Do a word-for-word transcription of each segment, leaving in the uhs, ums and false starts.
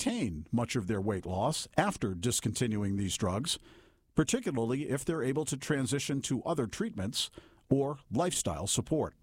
maintain much of their weight loss after discontinuing these drugs, particularly if they're able to transition to other treatments or lifestyle support.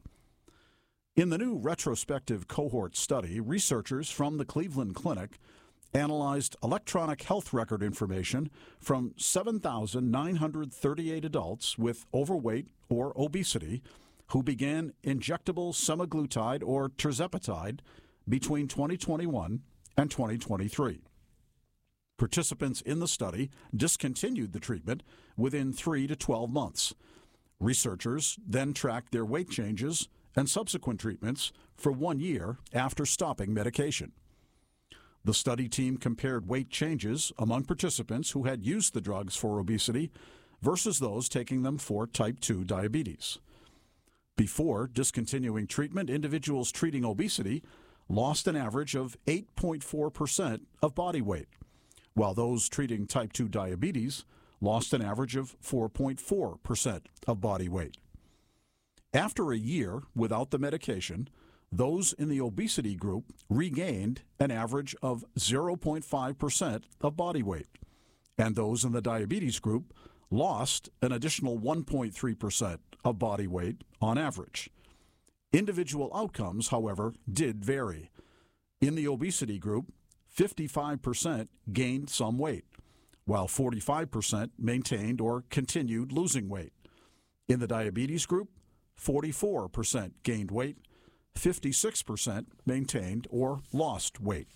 In the new retrospective cohort study, researchers from the Cleveland Clinic analyzed electronic health record information from seven thousand nine hundred thirty-eight adults with overweight or obesity who began injectable semaglutide or tirzepatide between twenty twenty-one and twenty twenty-three. Participants in the study discontinued the treatment within three to twelve months. Researchers then tracked their weight changes and subsequent treatments for one year after stopping medication. The study team compared weight changes among participants who had used the drugs for obesity versus those taking them for type two diabetes. Before discontinuing treatment, individuals treating obesity lost an average of eight point four percent of body weight, while those treating type two diabetes lost an average of four point four percent of body weight. After a year without the medication, those in the obesity group regained an average of zero point five percent of body weight, and those in the diabetes group lost an additional one point three percent of body weight on average. Individual outcomes, however, did vary. In the obesity group, fifty-five percent gained some weight, while forty-five percent maintained or continued losing weight. In the diabetes group, forty-four percent gained weight, fifty-six percent maintained or lost weight.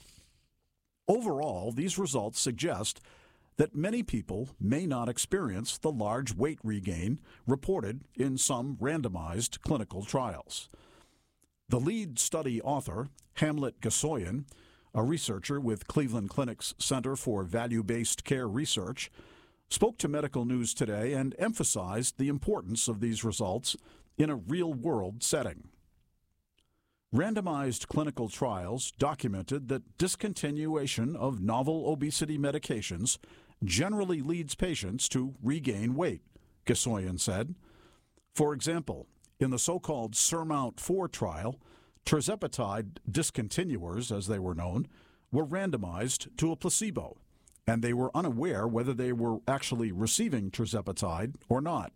Overall, these results suggest that many people may not experience the large weight regain reported in some randomized clinical trials. The lead study author, Hamlet Gasoyan, a researcher with Cleveland Clinic's Center for Value-Based Care Research, spoke to Medical News Today and emphasized the importance of these results in a real-world setting. Randomized clinical trials documented that discontinuation of novel obesity medications generally leads patients to regain weight, Gasoyan said. For example, in the so-called SURMOUNT four trial, tirzepatide discontinuers, as they were known, were randomized to a placebo, and they were unaware whether they were actually receiving tirzepatide or not.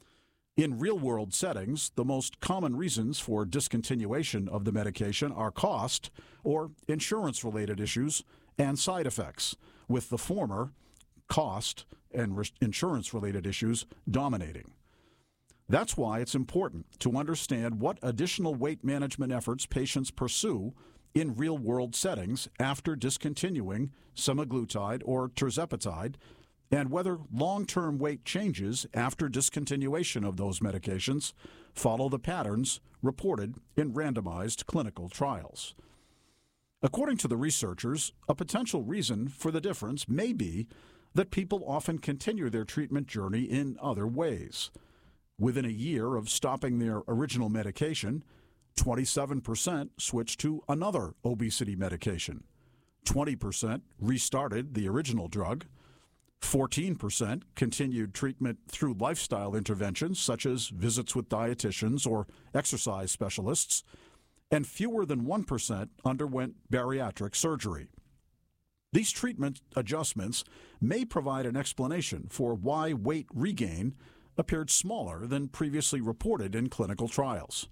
In real-world settings, the most common reasons for discontinuation of the medication are cost or insurance-related issues and side effects, with the former, cost and re- insurance-related issues, dominating. That's why it's important to understand what additional weight management efforts patients pursue in real-world settings after discontinuing semaglutide or tirzepatide, and whether long-term weight changes after discontinuation of those medications follow the patterns reported in randomized clinical trials. According to the researchers, a potential reason for the difference may be that people often continue their treatment journey in other ways. Within a year of stopping their original medication, twenty-seven percent switched to another obesity medication, twenty percent restarted the original drug, fourteen percent continued treatment through lifestyle interventions such as visits with dietitians or exercise specialists, and fewer than one percent underwent bariatric surgery. These treatment adjustments may provide an explanation for why weight regain appeared smaller than previously reported in clinical trials.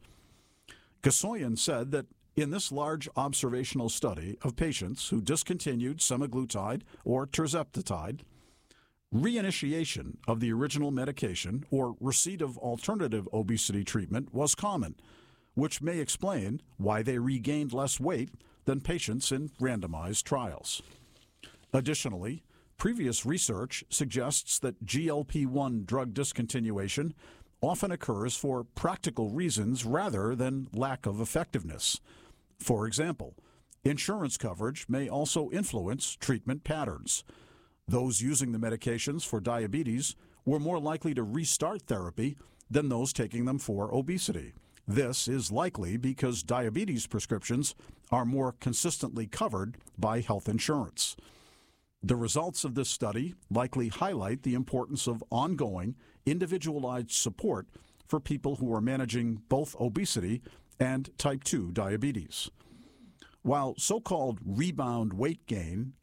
Gasoyan said that in this large observational study of patients who discontinued semaglutide or tirzepatide, reinitiation of the original medication or receipt of alternative obesity treatment was common, which may explain why they regained less weight than patients in randomized trials. Additionally, previous research suggests that G L P one drug discontinuation often occurs for practical reasons rather than lack of effectiveness. For example, insurance coverage may also influence treatment patterns. Those using the medications for diabetes were more likely to restart therapy than those taking them for obesity. This is likely because diabetes prescriptions are more consistently covered by health insurance. The results of this study likely highlight the importance of ongoing, individualized support for people who are managing both obesity and type two diabetes. While so-called rebound weight gain